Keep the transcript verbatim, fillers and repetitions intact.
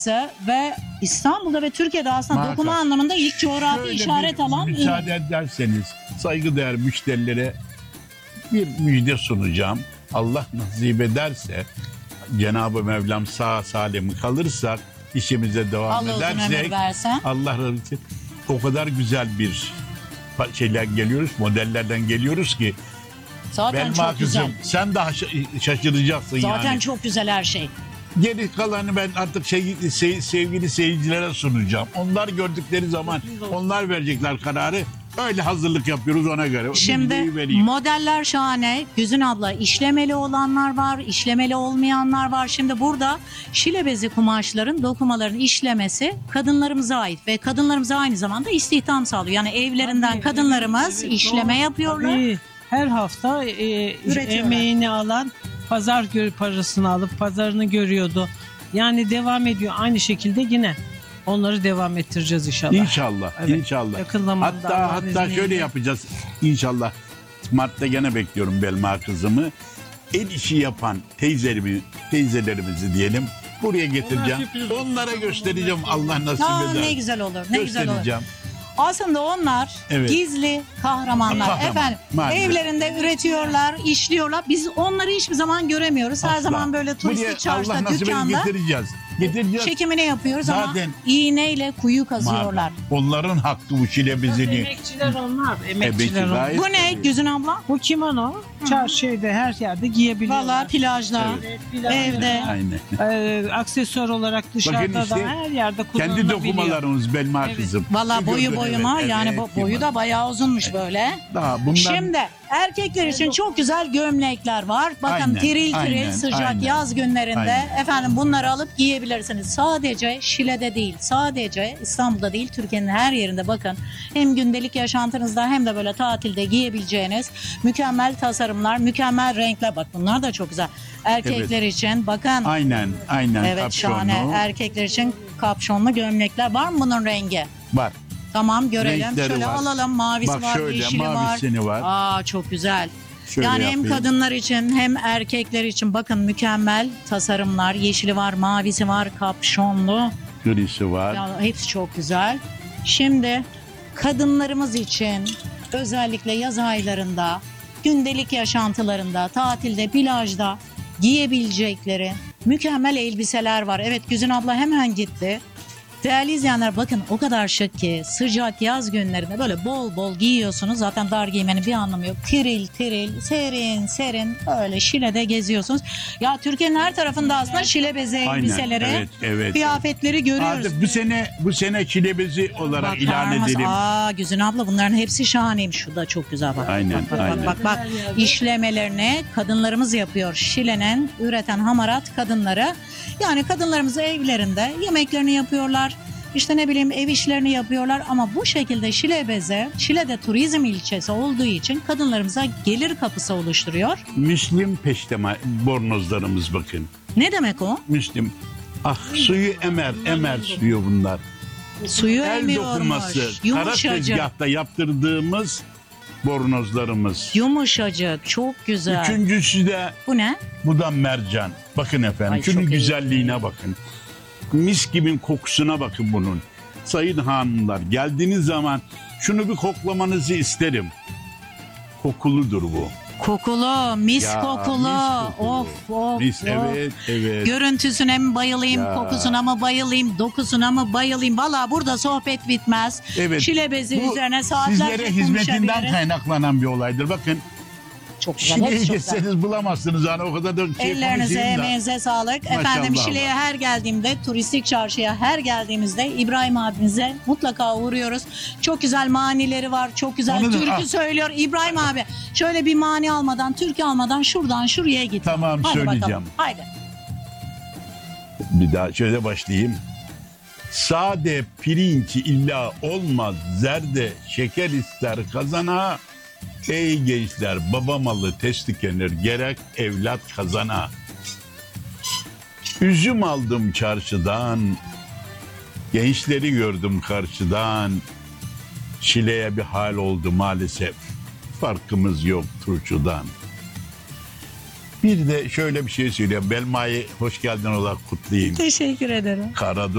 ve İstanbul'da ve Türkiye'de aslında Muhakkak. dokuma anlamında ilk coğrafi Şöyle işaret bir alan müsaade ederseniz saygıdeğer müşterilere bir müjde sunacağım. Allah nasip ederse, Cenab-ı Mevlam sağ salim kalırsak, işimize devam Allah uzun ömür edersek, versen. Allah razı olsun, o kadar güzel bir şeyler geliyoruz, modellerden geliyoruz ki Zaten Belma çok güzel. kızım sen daha şa- şaşıracaksın Zaten yani. çok güzel her şey. Geri kalanı ben artık şey, se- sevgili seyircilere sunacağım. Onlar gördükleri zaman onlar verecekler kararı. Öyle hazırlık yapıyoruz ona göre. Şimdi Bilgiyi vereyim. modeller şahane. Güzin abla işlemeli olanlar var, işlemeli olmayanlar var. Şimdi burada şile bezi kumaşların, dokumaların işlemesi kadınlarımıza ait ve kadınlarımıza aynı zamanda istihdam sağlıyor. Yani evlerinden Tabii, kadınlarımız evet, işleme doğru. yapıyorlar. Tabii, her hafta e, Üretiyorlar. emeğini alan pazar gör, parasını alıp pazarını görüyordu. Yani devam ediyor aynı şekilde yine. Onları devam ettireceğiz inşallah. İnşallah, Evet, inşallah. yakın zamanda Hatta Allah'ın hatta izniyle. şöyle yapacağız. İnşallah Mart'ta gene bekliyorum Belma kızımı. El işi yapan teyzelerimi, teyzelerimizi diyelim buraya getireceğim. sürpriz olsun. Onlara göstereceğim Allah nasip Aa, eder. ne güzel olur, ne güzel olur. Göstereceğim. Aslında onlar Evet. gizli kahramanlar. Kahraman, Efendim maalesef. evlerinde üretiyorlar, işliyorlar. Biz onları hiçbir zaman göremiyoruz. Her Asla. zaman böyle turistik Buraya çarşıda, Allah nasip eder dükkanda getireceğiz. Getireceğiz. çekimini yapıyoruz ama Zaten- iğneyle kuyu kazıyorlar. Onların hakkı bu çile bezini. Emekçiler onlar. Emekçiler Emekçi, onlar. gayet Bu ne tabii. Güzin abla? Bu kimono çarşıda her yerde giyebiliyorlar. Valla plajda, Evet. evde. Aynen. Ee, aksesuar olarak dışarıda işte, da her yerde kullanılabiliyor. Kendi dokumalarımız Belma Evet. kızım. Valla Bir boyu gördün, boyuma evet, yani evet, bu boyu da Kemal. bayağı uzunmuş böyle. Daha bundan Şimdi erkekler için çok güzel gömlekler var. Bakın Aynen, tiril tiril aynen, sıcak aynen. yaz günlerinde Aynen. efendim bunları alıp giyebilirsiniz. Sadece Şile'de değil, sadece İstanbul'da değil, Türkiye'nin her yerinde bakın. Hem gündelik yaşantınızda hem de böyle tatilde giyebileceğiniz mükemmel tasarımlar, mükemmel renkler. Bak bunlar da çok güzel. Erkekler için bakın. aynen aynen Evet kapşonlu şahane. Erkekler için kapşonlu gömlekler var mı bunun rengi? var. Tamam görelim. Renkleri Şöyle var. alalım. Mavisi Bak var, şöyle, yeşili var. mavisini var. Aa çok güzel. Şöyle yani hem yapayım. kadınlar için hem erkekler için bakın mükemmel tasarımlar. Yeşili var, mavisi var, kapşonlu. Grisi var. Ya, hepsi çok güzel. Şimdi kadınlarımız için özellikle yaz aylarında, gündelik yaşantılarında, tatilde, plajda giyebilecekleri mükemmel elbiseler var. Evet Güzin abla hemen gitti. Değerli izleyenler bakın o kadar şık ki sıcak yaz günlerinde böyle bol bol giyiyorsunuz. Zaten dar giymenin bir anlamı yok. Tiril tiril, serin serin öyle Şile'de geziyorsunuz. Ya Türkiye'nin her tarafında aslında Şile bezi Aynen, elbiseleri, evet, evet. kıyafetleri görüyoruz. Artık bu sene bu sene çilebezi olarak Bakar ilan mısın? edelim. Aa Güzin abla bunların hepsi şahaneymiş. Şu da çok güzel bak. Aynen, bak, bak, aynen. Bak, bak, bak. İşlemelerini kadınlarımız yapıyor. Şile'nin üreten hamarat kadınları. Yani kadınlarımız evlerinde yemeklerini yapıyorlar. İşte ne bileyim ev işlerini yapıyorlar ama bu şekilde Şile beze, Şile'de turizm ilçesi olduğu için kadınlarımıza gelir kapısı oluşturuyor. Müslim peştema bornozlarımız bakın. Ne demek o? Müslim. Ah suyu emer emer suyu bunlar. Suyu El emiyormuş. dokunması. Kara Yumuşacık. tezgahta yaptırdığımız bornozlarımız. Yumuşacık. Çok güzel. Üçüncüsü de Bu ne? bu da mercan. Bakın efendim Ay, şunun çok iyi. güzelliğine bakın. Mis gibi kokusuna bakın bunun. Sayın hanımlar geldiğiniz zaman şunu bir koklamanızı isterim. Kokuludur bu. Kokulu, mis Ya, kokulu. mis kokulu. Of of. Mis, of. evet evet. Görüntüsüne mi bayılayım, Ya. kokusuna mı bayılayım, dokusuna mı bayılayım? Valla burada sohbet bitmez. Evet. Şile bezi Bu üzerine saatlerce sizlere hizmetinden konuşabiliriz. kaynaklanan bir olaydır. Bakın Çok güzel, Şile'yi hepsi çok güzel. geçseniz bulamazsınız yani o kadar da şey Ellerinize, konuşayım da. emeğinize sağlık. Maşallah Efendim Allah. Şile'ye her geldiğimde, turistik çarşıya her geldiğimizde İbrahim abimize mutlaka uğruyoruz. Çok güzel manileri var, çok güzel Onu da- türkü ah. söylüyor. İbrahim abi şöyle bir mani almadan, türkü almadan şuradan şuraya git. Tamam, Hadi söyleyeceğim. bakalım, haydi. Bir daha şöyle başlayayım. Sade pirinç illa olmaz zerde şeker ister kazana. Ey gençler baba malı test tükenir gerek evlat kazana. Üzüm aldım çarşıdan. Gençleri gördüm karşıdan. Şile'ye bir hal oldu maalesef. Farkımız yok turşudan. Bir de şöyle bir şey söyleyeyim. Belma'yı hoş geldin olarak kutlayayım. Teşekkür ederim. Karadur